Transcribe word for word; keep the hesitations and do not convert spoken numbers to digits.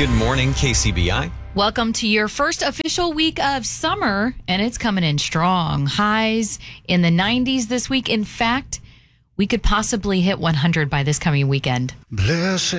Good morning, K C B I. Welcome to your first official week of summer, and it's coming in strong. Highs in the nineties this week. In fact, we could possibly hit one hundred by this coming weekend. Blessed